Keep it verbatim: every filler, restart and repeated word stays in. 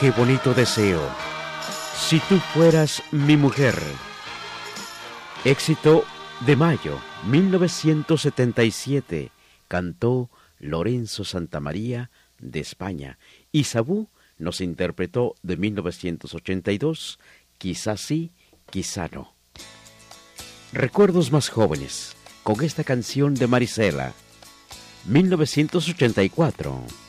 qué bonito deseo. Si tú fueras mi mujer. Éxito de mayo, mil novecientos setenta y siete. Cantó Lorenzo Santamaría de España. Y Sabú nos interpretó de mil novecientos ochenta y dos, Quizá sí, quizá no. Recuerdos más jóvenes, con esta canción de Marisela, mil novecientos ochenta y cuatro.